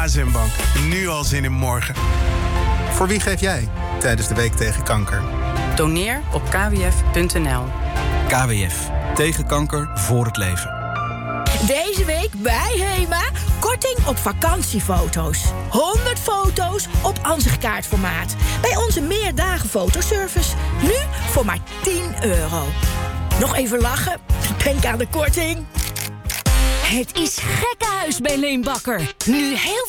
ASM Bank. Nu al zin in morgen. Voor wie geef jij tijdens de week tegen kanker? Doneer op kwf.nl. KWF. Tegen kanker voor het leven. Deze week bij HEMA korting op vakantiefoto's. 100 foto's op ansichtkaartformaat. Bij onze meerdagen fotoservice. Nu voor maar €10. Nog even lachen? Denk aan de korting. Het is gekkenhuis bij Leenbakker. Nu heel